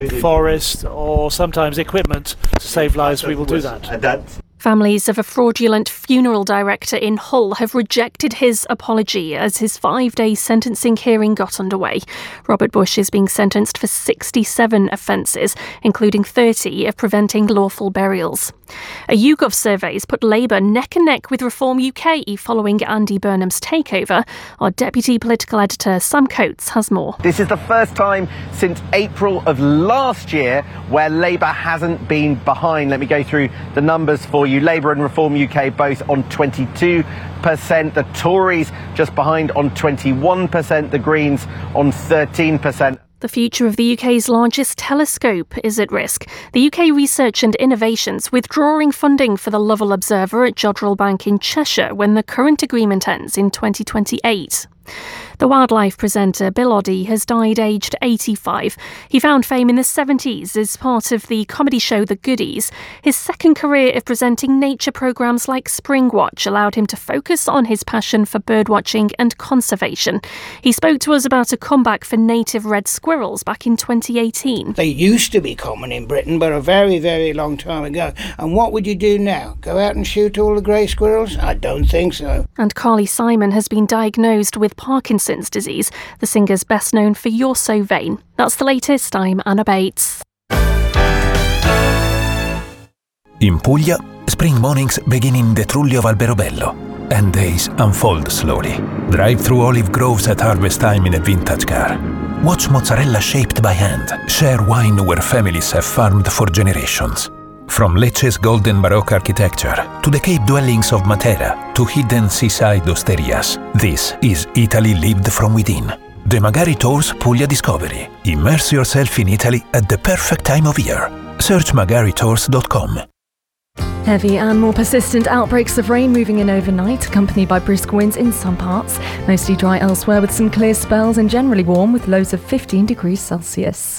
forest or sometimes equipment to save lives, we will do that. Families of a fraudulent funeral director in Hull have rejected his apology as his 5-day sentencing hearing got underway. Robert Bush is being sentenced for 67 offences, including 30 of preventing lawful burials. A YouGov survey has put Labour neck and neck with Reform UK following Andy Burnham's takeover. Our deputy political editor Sam Coates has more. This is the first time since April of last year where Labour hasn't been behind. Let me go through the numbers for you. Labour and Reform UK both on 22%, the Tories just behind on 21%, the Greens on 13%. The future of the UK's largest telescope is at risk. The UK Research and Innovations withdrawing funding for the Lovell Observer at Jodrell Bank in Cheshire when the current agreement ends in 2028. The wildlife presenter Bill Oddie has died aged 85. He found fame in the 70s as part of the comedy show The Goodies. His second career of presenting nature programmes like Springwatch allowed him to focus on his passion for birdwatching and conservation. He spoke to us about a comeback for native red squirrels back in 2018. They used to be common in Britain, but a very, very long time ago. And what would you do now? Go out and shoot all the grey squirrels? I don't think so. And Carly Simon has been diagnosed with Parkinson's disease. The singer's best known for You're So Vain. That's the latest. I'm Anna Bates. In Puglia, spring mornings begin in the Trulli of Alberobello, and days unfold slowly. Drive through olive groves at harvest time in a vintage car. Watch mozzarella shaped by hand. Share wine where families have farmed for generations. From Lecce's golden Baroque architecture to the cave dwellings of Matera to hidden seaside osterias, this is Italy lived from within. The Magari Tours Puglia Discovery. Immerse yourself in Italy at the perfect time of year. Search magaritours.com. Heavy and more persistent outbreaks of rain moving in overnight, accompanied by brisk winds in some parts. Mostly dry elsewhere with some clear spells and generally warm with lows of 15 degrees Celsius.